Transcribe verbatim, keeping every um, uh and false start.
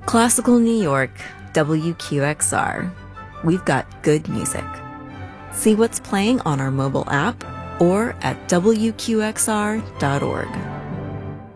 Classical New York, W Q X R. We've got good music. See what's playing on our mobile app or at W Q X R dot org.